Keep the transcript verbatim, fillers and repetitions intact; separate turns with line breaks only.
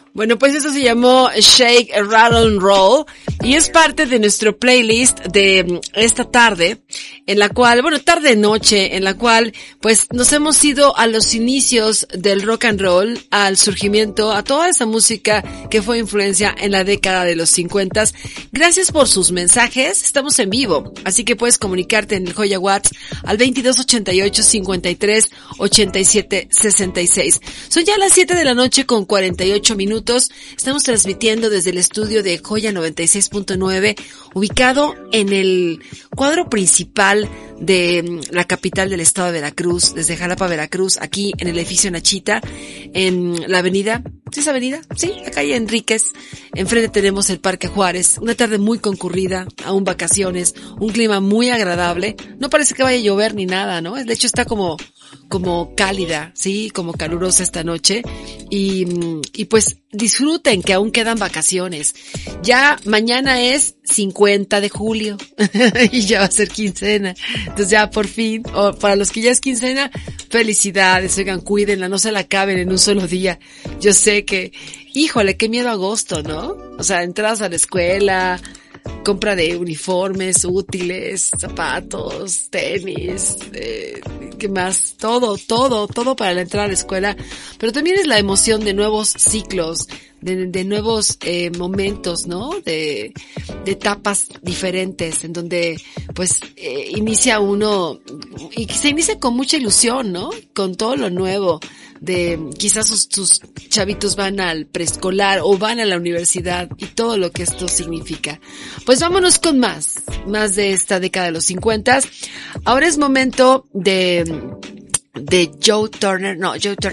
Bueno, pues eso se llamó Shake, Rattle and Roll y es parte de nuestro playlist de esta tarde, en la cual, bueno, tarde-noche, en la cual pues nos hemos ido a los inicios del rock and roll, al surgimiento, a toda esa música que fue influencia en la década de los cincuentas. Gracias por sus mensajes, estamos en vivo, así que puedes comunicarte en el Joya Watts al veintidós ochenta y ocho cincuenta y tres ochenta y siete sesenta y seis. Son ya las siete de la noche con cuarenta y ocho minutos. Estamos transmitiendo desde el estudio de Joya noventa y seis punto nueve, ubicado en el cuadro principal de la capital del estado de Veracruz, desde Jalapa, Veracruz, aquí en el edificio Nachita, en la avenida, ¿sí es avenida? Sí, la calle Enríquez. Enfrente tenemos el Parque Juárez, una tarde muy concurrida, aún vacaciones, un clima muy agradable. No parece que vaya a llover ni nada, ¿no? De hecho está como como cálida, sí, como calurosa esta noche y, y pues disfruten que aún quedan vacaciones. Ya mañana es cincuenta de julio y ya va a ser quincena. Entonces ya por fin, o para los que ya es quincena, felicidades, oigan, cuídenla, no se la acaben en un solo día. Yo sé que, híjole, qué miedo agosto, ¿no? O sea, entradas a la escuela, compra de uniformes, útiles, zapatos, tenis, eh, ¿qué más? Todo, todo, todo para la entrada a la escuela. Pero también es la emoción de nuevos ciclos, de, de nuevos eh, momentos, ¿no? De, de etapas diferentes, en donde, pues, eh, inicia uno, y se inicia con mucha ilusión, ¿no? Con todo lo nuevo. De quizás sus, sus chavitos van al preescolar o van a la universidad y todo lo que esto significa. Pues vámonos con más, más de esta década de los cincuentas. Ahora es momento de, de Joe Turner, no, Joe Turner.